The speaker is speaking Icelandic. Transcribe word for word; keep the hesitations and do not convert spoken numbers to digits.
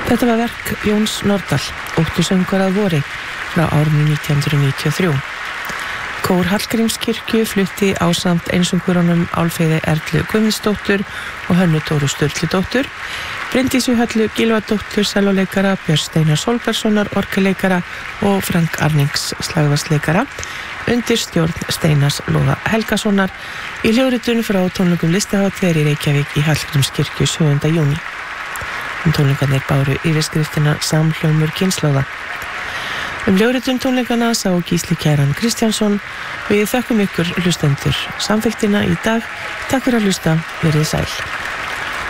Þetta var verk Jóns Nordal, Óttusöngvar að vori, frá árinu nítján hundruð níutíu og þrjú. Kór Hallgrímskirkju flutti ásamt einsöngurunum Álfheiði Erlu Guðmundsdóttur og Hönnu Dóru Sturludóttur, Bryndísi Höllu Gylfadóttur sellóleikara, Björn Steinar Sólbergssonar orgeleikara og Frank Arnings slagverksleikara undir stjórn Steinars Loga Helgasonar í hljóðritun frá tónleikum Listahátíðar í Reykjavík í Hallgrímskirkju sjöunda júní. Um tónleikarnir báru yfirskriftina Samhljómur kynslóða. Um hljóðritun tónleikana sá Gísli Kæran Kristjánsson. Við þökkum ykkur hlustendur samfylgdina í dag. Takk fyrir að hlusta, verið sæl.